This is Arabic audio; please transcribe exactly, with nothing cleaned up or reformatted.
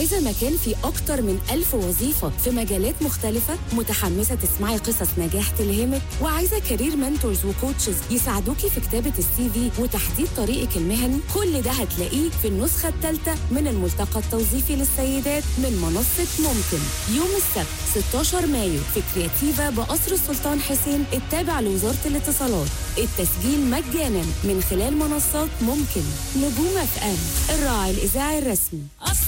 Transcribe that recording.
عايزة مكان فيه أكتر من ألف وظيفة في مجالات مختلفة؟ متحمسة تسمعي قصص نجاح تلهمك؟ وعايزة كارير منتورز وكوتشز يساعدوكي في كتابة السي في وتحديد طريقك المهني؟ كل ده هتلاقيه في النسخة الثالثة من الملتقى التوظيفي للسيدات من منصة ممكن، يوم السبت ستاشر مايو في كرياتيفا بقصر السلطان حسين التابع لوزارة الاتصالات. التسجيل مجانا من خلال منصات ممكن. نجوم اف ام، الراعي الإذاعي الرسمي.